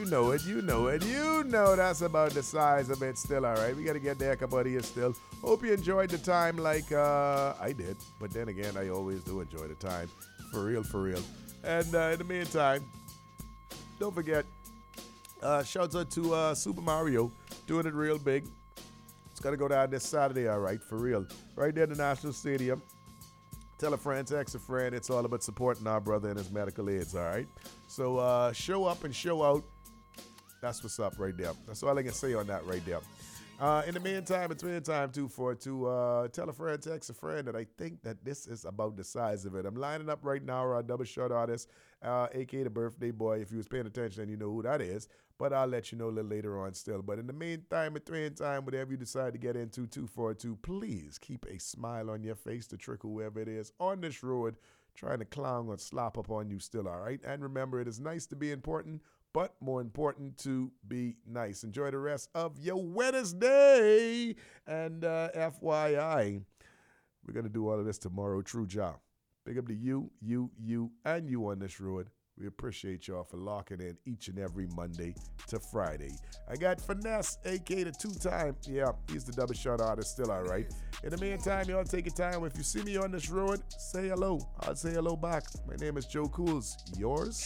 You know that's about the size of it still, all right? We got to get the heck up out of here still. Hope you enjoyed the time like I did. But then again, I always do enjoy the time. For real, for real. And in the meantime, don't forget, shouts out to Super Mario, doing it real big. It's got to go down this Saturday, all right, for real. Right there in the National Stadium. Tell a friend, text a friend. It's all about supporting our brother and his medical aids, all right? So show up and show out. That's what's up right there. That's all I can say on that right there. In the meantime, between time, 242, tell a friend, text a friend that I think that this is about the size of it. I'm lining up right now our double shot artist, a.k.a. the birthday boy. If you was paying attention, then you know who that is. But I'll let you know a little later on still. But in the meantime, between time, whatever you decide to get into, 242, please keep a smile on your face to trick whoever it is on this road trying to clown or slop up on you still, all right? And remember, it is nice to be important, but more important to be nice. Enjoy the rest of your Wednesday. And FYI, we're going to do all of this tomorrow. True job. Big up to you, and you on this road. We appreciate y'all for locking in each and every Monday to Friday. I got Finesse, a.k.a. the two-time. Yeah, he's the double shot artist, still all right. In the meantime, y'all take your time. If you see me on this road, say hello. I'll say hello back. My name is Joe Cools. Yours?